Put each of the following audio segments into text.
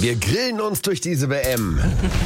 Wir grillen uns durch diese WM.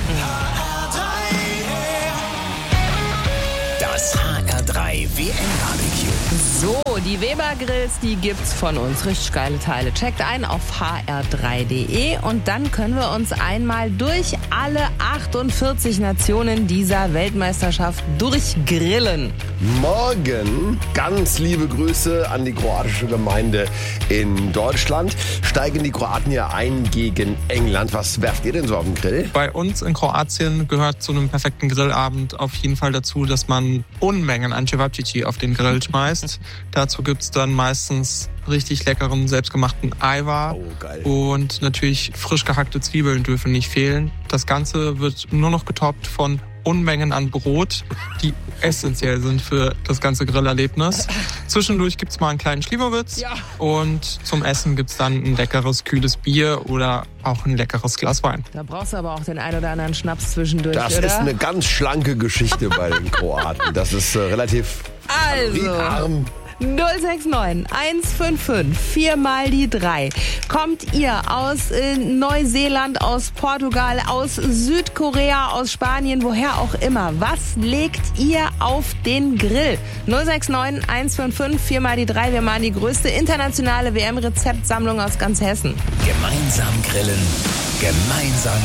Das HR3 WM-Barbecue. So, die Weber Grills, die gibt's von uns. Richtig geile Teile. Checkt ein auf hr3.de und dann können wir uns einmal durch alle 48 Nationen dieser Weltmeisterschaft durchgrillen. Morgen ganz liebe Grüße an die kroatische Gemeinde in Deutschland. Steigen die Kroaten ja ein gegen England. Was werft ihr denn so auf den Grill? Bei uns in Kroatien gehört zu einem perfekten Grillabend auf jeden Fall dazu, dass man Unmengen an Cevapcici auf den Grill schmeißt. Dazu gibt's dann meistens richtig leckeren, selbstgemachten Ajvar. Oh, geil. Und natürlich frisch gehackte Zwiebeln dürfen nicht fehlen. Das Ganze wird nur noch getoppt von Unmengen an Brot, die essentiell sind für das ganze Grillerlebnis. Zwischendurch gibt's mal einen kleinen Schliwowitz. Ja. Und zum Essen gibt's dann ein leckeres, kühles Bier oder auch ein leckeres Glas Wein. Da brauchst du aber auch den ein oder anderen Schnaps zwischendurch, Das oder? ist eine ganz schlanke Geschichte bei den Kroaten. Das ist relativ kalorienarm. 069 155 4 mal die 3. Kommt ihr aus Neuseeland, aus Portugal, aus Südkorea, aus Spanien, woher auch immer? Was legt ihr auf den Grill? 069 155 4 mal die 3. Wir machen die größte internationale WM-Rezeptsammlung aus ganz Hessen. Gemeinsam grillen, gemeinsam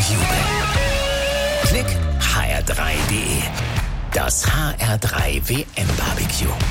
jubeln. Klick hr3.de. Das HR3 WM-Barbecue.